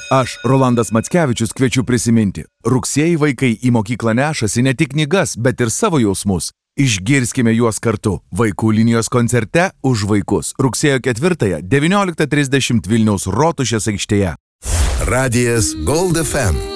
Aš, Rolandas Mackevičius, kviečiu prisiminti. Rugsėjį vaikai į mokyklą nešasi ne tik knygas, bet ir savo jausmus. Išgirskime juos kartu. Vaikų linijos koncerte Už vaikus. Rugsėjo 4-ąją 19:30 Vilniaus Rotušės aikštėje. Radijas Gold FM.